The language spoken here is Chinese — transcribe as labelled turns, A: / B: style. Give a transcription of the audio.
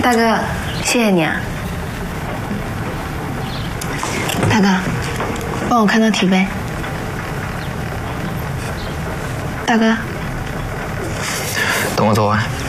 A: 大哥，谢谢你啊。大哥，帮我看到体杯。大哥，
B: 等我做完。